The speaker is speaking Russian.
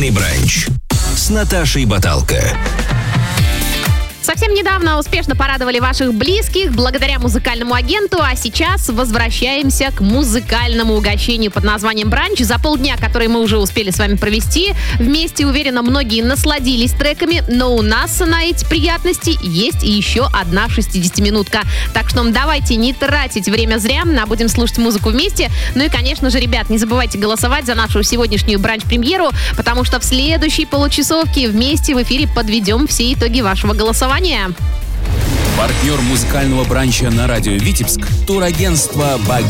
Бранч с Наташей Баталко. Совсем недавно успешно порадовали ваших близких благодаря музыкальному агенту, а сейчас возвращаемся к музыкальному угощению под названием «Бранч». За полдня, которые мы уже успели с вами провести вместе, уверена, многие насладились треками, но у нас на эти приятности есть и еще одна 60-минутка. Так что давайте не тратить время зря, а будем слушать музыку вместе. Ну и, конечно же, ребят, не забывайте голосовать за нашу сегодняшнюю бранч-премьеру, потому что в следующей получасовке вместе в эфире подведем все итоги вашего голосования. Партнер музыкального бранча на радио Витебск — турагентство «Баги».